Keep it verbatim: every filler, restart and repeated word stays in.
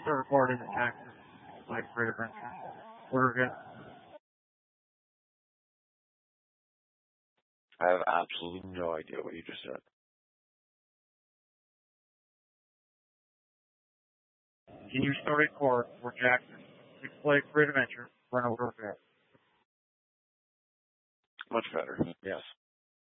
start recording the taxes, like Great Adventure. Order again. I have absolutely no idea what you just said. Can you start a court where Jackson play Great Adventure for an order again? Much better, yes.